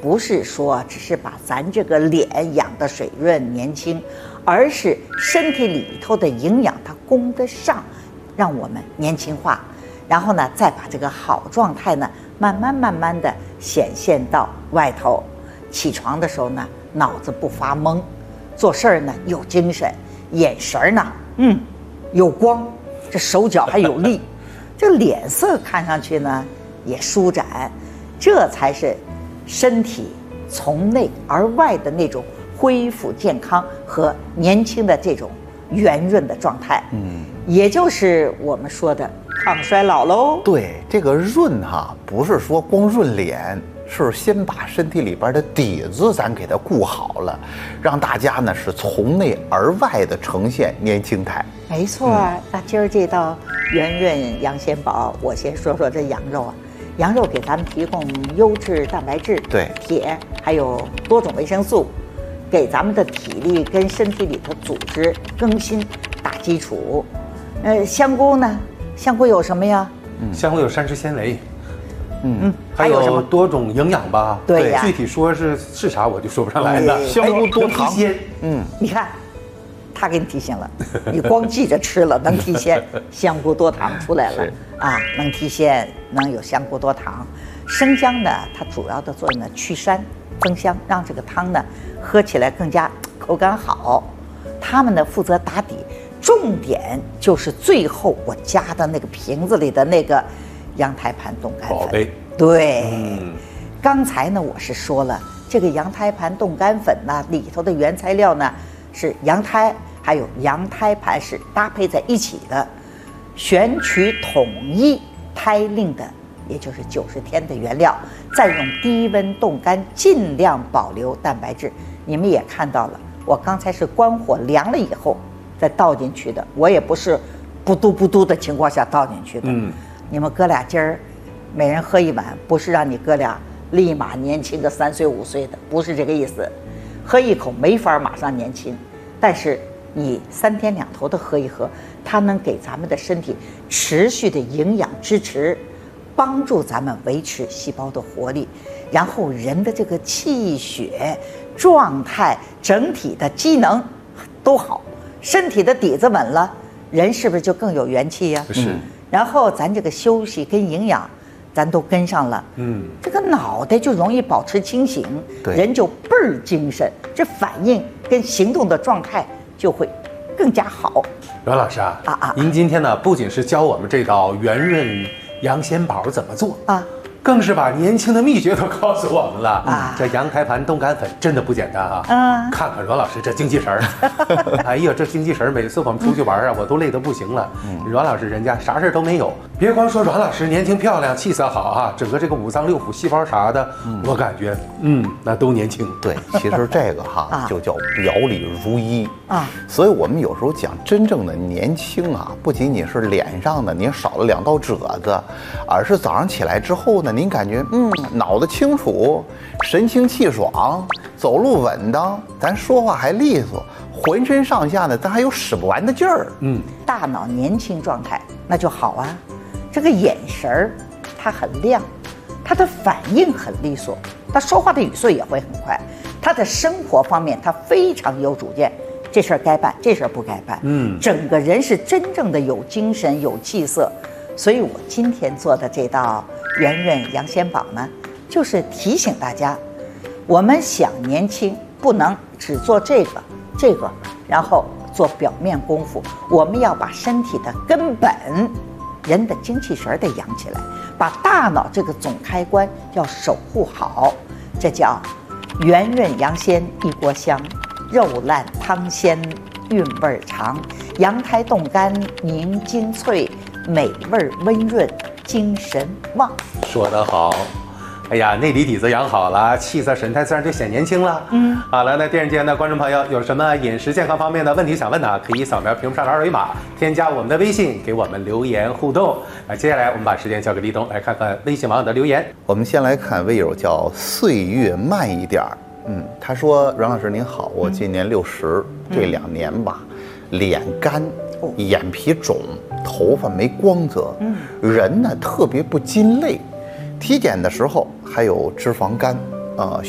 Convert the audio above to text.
不是说只是把咱这个脸养得水润年轻，而是身体里头的营养它供得上，让我们年轻化，然后呢再把这个好状态呢慢慢的显现到外头。起床的时候呢脑子不发懵，做事儿呢有精神，眼神呢有光，这手脚还有力，这脸色看上去呢也舒展，这才是身体从内而外的那种恢复健康和年轻的这种圆润的状态。也就是我们说的抗衰老喽。 对，这个润哈，不是说光润脸，是先把身体里边的底子咱给它顾好了，让大家呢是从内而外的呈现年轻态。 没错，那今儿这道圆润羊鲜煲，我先说说这羊肉啊。羊肉给咱们提供优质蛋白质、 对铁，还有多种维生素，给咱们的体力跟身体里头组织更新打基础。香菇呢？香菇有什么呀？ 香菇有膳食纤维，还有什么有多种营养吧？ 对呀， 具体说是啥我就说不上来了。 香菇多糖， 你看，他给你提醒了，你光记着吃了能提鲜，香菇多糖出来了啊，能提鲜，能有香菇多糖。生姜呢，它主要的作用呢去膻增香，让这个汤呢喝起来更加口感好。它们呢负责打底，重点就是最后我加的那个瓶子里的那个羊胎盘冻干粉。 宝贝， 对，刚才呢我是说了，这个羊胎盘冻干粉呢里头的原材料呢是羊胎，还有羊胎盘是搭配在一起的，选取统一胎令的，也就是90天的原料，再用低温冻干，尽量保留蛋白质。你们也看到了，我刚才是关火凉了以后再倒进去的，我也不是不嘟不嘟的情况下倒进去的。你们哥俩今儿每人喝一碗，不是让你哥俩立马年轻个3岁5岁的，不是这个意思。喝一口没法马上年轻，但是你3天2头的喝一喝，它能给咱们的身体持续的营养支持，帮助咱们维持细胞的活力，然后人的这个气血状态整体的机能都好，身体的底子稳了，人是不是就更有元气呀？ 是。 然后咱这个休息跟营养咱都跟上了，这个脑袋就容易保持清醒，人就倍儿精神，这反应跟行动的状态就会更加好。 阮老师您今天呢不仅是教我们这道圆润羊鲜煲怎么做更是把年轻的秘诀都告诉我们了这羊胎盘冻干粉真的不简单看看阮老师这精气神儿哎呀，这精气神儿，每次我们出去玩我都累得不行了。阮老师人家啥事都没有，别光说阮老师年轻漂亮气色好整个这个五脏六腑细胞啥的我感觉那都年轻。 对，其实这个就叫表里如一所以我们有时候讲真正的年轻不仅仅是脸上的您少了2道褶子，而是早上起来之后呢您感觉脑子清楚，神清气爽，走路稳当，咱说话还利索，浑身上下呢咱还有使不完的劲儿。 大脑年轻状态那就好这个眼神儿它很亮，他的反应很利索，他说话的语速也会很快，他的生活方面他非常有主见，这事儿该办，这事儿不该办，整个人是真正的有精神有气色。所以我今天做的这道圆润羊鲜煲呢，就是提醒大家，我们想年轻不能只做这个然后做表面功夫，我们要把身体的根本人的精气神得养起来，把大脑这个总开关要守护好，这叫圆润羊鲜一锅香，肉烂汤鲜韵味长，羊胎冻干凝精粹，美味温润精神旺。 说得好，哎呀，内里底子养好了，气色神态自然就显年轻了。好了，那电视机前的观众朋友有什么饮食健康方面的问题想问呢？可以扫描屏幕上的2维码，添加我们的微信，给我们留言互动。接下来我们把时间交给立冬，来看看微信网友的留言。 我们先来看微友叫岁月慢一点他说：阮老师您好，我今年60，这2年吧，脸干，眼皮肿，头发没光泽，人呢特别不禁累，体检的时候还有脂肪肝